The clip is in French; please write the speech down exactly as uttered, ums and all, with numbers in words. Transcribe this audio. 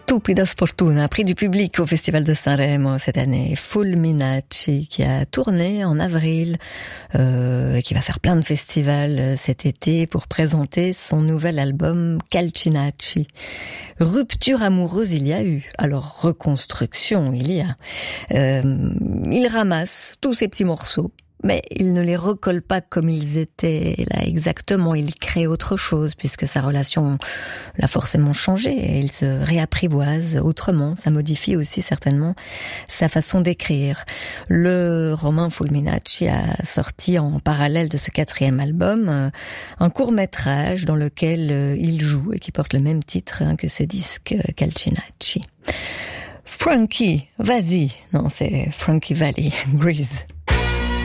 Stupida Sfortuna, prix du public au Festival de Sanremo cette année. Fulminacci, qui a tourné en avril, euh, et qui va faire plein de festivals cet été pour présenter son nouvel album Calcinacci. Rupture amoureuse, il y a eu. Alors, reconstruction, il y a. Euh, il ramasse tous ces petits morceaux, mais il ne les recolle pas comme ils étaient là exactement. Il crée autre chose puisque sa relation l'a forcément changé et il se réapprivoise autrement. Ça modifie aussi certainement sa façon d'écrire. Le Romain Fulminacci a sorti en parallèle de ce quatrième album un court-métrage dans lequel il joue et qui porte le même titre que ce disque Calcinacci. Frankie, vas-y. Non, c'est Frankie Valli, Grease.